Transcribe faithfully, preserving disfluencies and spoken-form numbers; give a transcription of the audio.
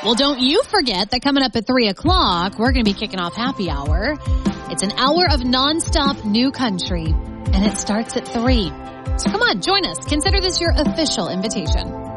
Well, don't you forget that coming up at three o'clock, we're going to be kicking off happy hour. It's an hour of nonstop new country, and it starts at three. So come on, join us. Consider this your official invitation.